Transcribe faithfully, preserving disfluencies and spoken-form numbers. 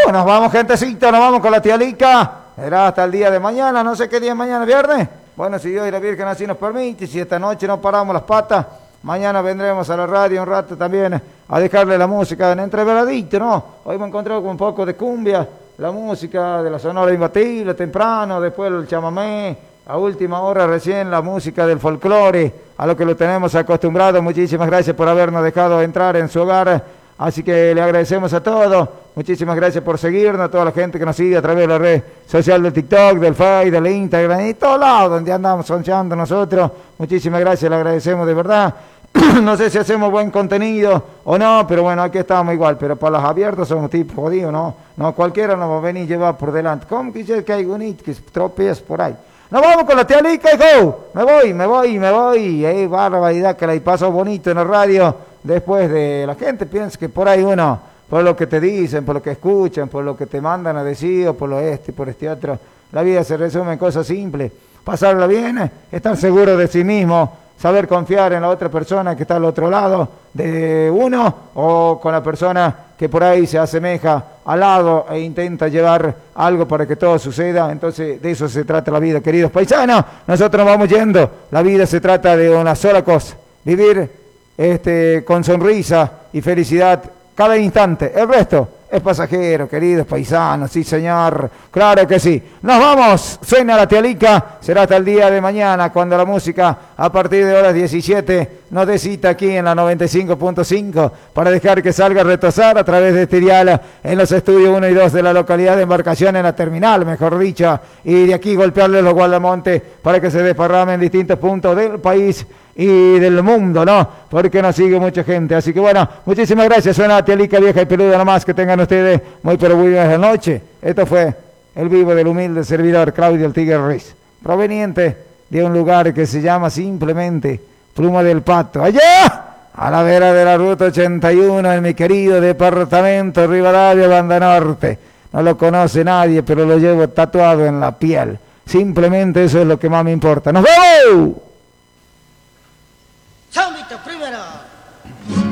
vamos, nos vamos, gentecita, nos vamos con la tía Lica. Será hasta el día de mañana, no sé qué día es mañana, viernes. Bueno, si Dios y la Virgen así nos permite, si esta noche no paramos las patas, mañana vendremos a la radio un rato también a dejarle la música en entreveladito, ¿no? Hoy me encontré con un poco de cumbia, la música de la Sonora Imbatible, temprano, después el chamamé, a última hora recién la música del folclore, a lo que lo tenemos acostumbrado. Muchísimas gracias por habernos dejado entrar en su hogar, así que le agradecemos a todos. Muchísimas gracias por seguirnos, a toda la gente que nos sigue a través de la red social del TikTok, del Facebook, del Instagram y todos lados donde andamos soncheando nosotros. Muchísimas gracias, le agradecemos de verdad. No sé si hacemos buen contenido o no, pero bueno, aquí estamos igual. Pero para los abiertos somos tipo jodidos, ¿no? No, cualquiera nos va a venir a llevar por delante. ¿Cómo que dice que hay un que tropeas por ahí? Nos vamos con la tía Lica, hijo. Me voy, me voy, me voy. Eh, barbaridad que la paso bonito en la radio. Después de la gente piensa que por ahí uno, por lo que te dicen, por lo que escuchan, por lo que te mandan a decir, o por lo este, por este otro, la vida se resume en cosas simples. Pasarla bien, estar seguro de sí mismo, saber confiar en la otra persona que está al otro lado de uno, o con la persona que por ahí se asemeja al lado e intenta llevar algo para que todo suceda. Entonces de eso se trata la vida, queridos paisanos. Nosotros nos vamos yendo. La vida se trata de una sola cosa: vivir este, con sonrisa y felicidad cada instante. El resto es pasajero, queridos paisanos. Sí, señor, claro que sí. Nos vamos, suena la tía Lica. Será hasta el día de mañana, cuando la música a partir de horas diecisiete nos dé cita aquí en la noventa y cinco punto cinco para dejar que salga a retosar a través de este dial en los estudios uno y dos de la localidad de Embarcación, en la terminal, mejor dicho, y de aquí golpearle los guardamontes para que se desparrame en distintos puntos del país y del mundo, ¿no? Porque nos sigue mucha gente. Así que bueno, muchísimas gracias. Suena la tía Lica vieja y peluda nomás. Que tengan ustedes muy pero muy buenas noches. Esto fue el vivo del humilde servidor Claudio el Tigre Ruiz, proveniente de un lugar que se llama simplemente Pluma del Pato, allá a la vera de la ruta ochenta y uno, en mi querido departamento Rivadavia, Banda Norte. No lo conoce nadie, pero lo llevo tatuado en la piel. Simplemente eso es lo que más me importa. ¡Nos vemos!